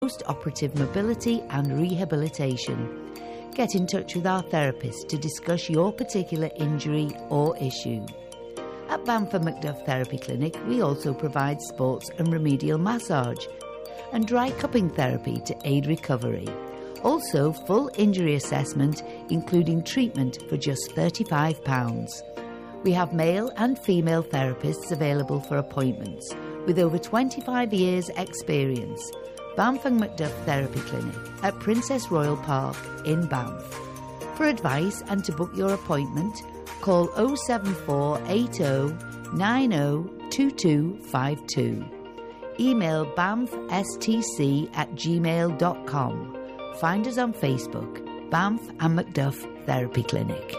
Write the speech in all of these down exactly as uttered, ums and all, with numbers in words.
post-operative mobility and rehabilitation. Get in touch with our therapist to discuss your particular injury or issue. At Bamford Macduff Therapy Clinic, we also provide sports and remedial massage and dry cupping therapy to aid recovery. Also, full injury assessment, including treatment for just thirty-five pounds. We have male and female therapists available for appointments with over twenty-five years' experience. Bamford Macduff Therapy Clinic at Princess Royal Park in Banff. For advice and to book your appointment, call oh seven four eight oh nine oh two two five two. Email banffstc at gmail dot com. Find us on Facebook, Banff and Macduff Therapy Clinic.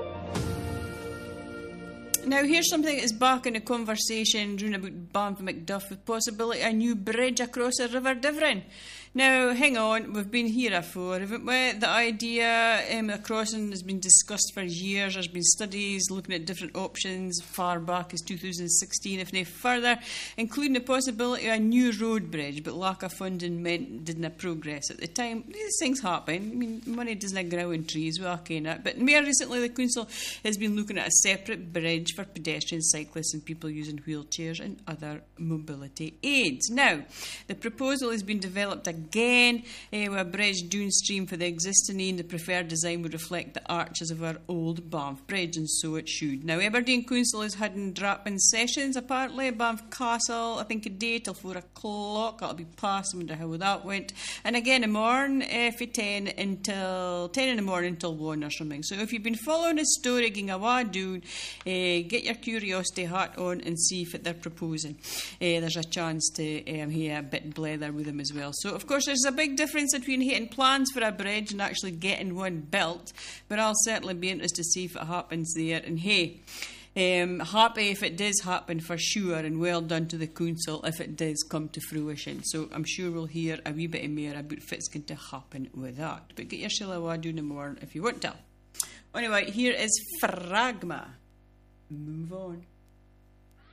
Now, here's something that is back in the conversation round about Banff Macduff with possibility a new bridge across the River Differen. Now, hang on, we've been here before, haven't we? The idea um, of crossing has been discussed for years. There's been studies looking at different options far back as two thousand sixteen, if no further, including the possibility of a new road bridge, but lack of funding meant didn't progress at the time. These things happen. I mean, money doesn't grow in trees, we all ken that. But more recently, the council has been looking at a separate bridge for pedestrians, cyclists and people using wheelchairs and other mobility aids. Now, the proposal has been developed again uh, with a bridge downstream for the existing and the preferred design would reflect the arches of our old Banff Bridge, and so it should. Now, Aberdeen Council is having drop-in sessions apparently at Banff Castle, I think a day till four o'clock. That'll be past, I wonder how that went. And again in the morning uh, from ten until ten in the morning until one or something. So if you've been following the story, going awa down, uh, get your curiosity hat on and see if they're proposing. Uh, there's a chance to um, hear a bit blether with them as well. So of course there's a big difference between having plans for a bridge and actually getting one built, but I'll certainly be interested to see if it happens there. And hey, Um, happy if it does happen for sure, and well done to the council if it does come to fruition. So I'm sure we'll hear a wee bit more about what's going to happen with that. But get your shillawa down the morning if you want to. Anyway, here is Phragma. Move on.